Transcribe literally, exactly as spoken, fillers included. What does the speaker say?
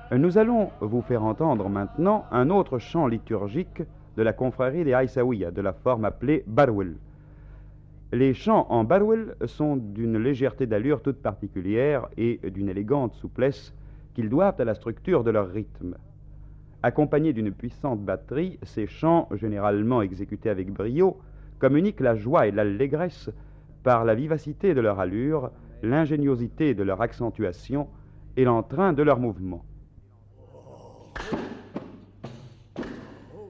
Nous allons vous faire entendre maintenant un autre chant liturgique de la confrérie des Aïssaouiyas, de la forme appelée Barwil. Les chants en Barwil sont d'une légèreté d'allure toute particulière et d'une élégante souplesse qu'ils doivent à la structure de leur rythme. Accompagnés d'une puissante batterie, ces chants, généralement exécutés avec brio, communiquent la joie et l'allégresse par la vivacité de leur allure, l'ingéniosité de leur accentuation et l'entrain de leur mouvement.